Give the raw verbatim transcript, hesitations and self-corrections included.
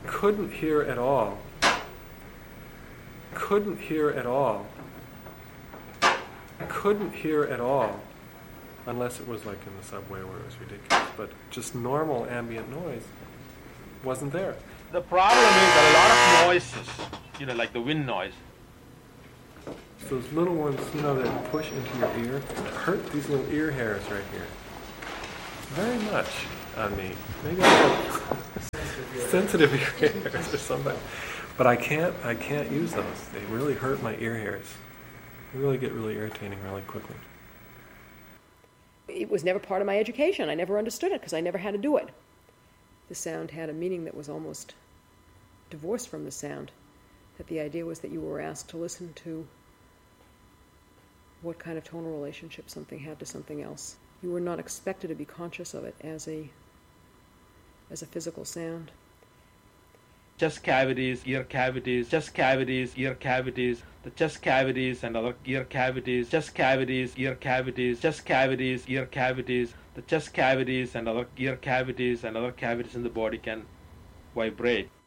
couldn't hear at all. Couldn't hear at all. Couldn't hear at all. Unless it was like in the subway where it was ridiculous. But just normal ambient noise wasn't there. The problem is that a lot of noises, you know, like the wind noise. So those little ones, you know, that push into your ear, hurt these little ear hairs right here. Very much on me. Maybe I have sensitive ear hairs or something. But I can't, I can't use those. They really hurt my ear hairs. They really get really irritating really quickly. It was never part of my education. I never understood it because I never had to do it. The sound had a meaning that was almost divorced from the sound. That the idea was that you were asked to listen to what kind of tonal relationship something had to something else. You were not expected to be conscious of it as a as a physical sound. Chest cavities, ear cavities, chest cavities, ear cavities, the chest cavities and other ear cavities, chest cavities, ear cavities, chest cavities, ear cavities, the chest cavities and other ear cavities and other cavities in the body can vibrate.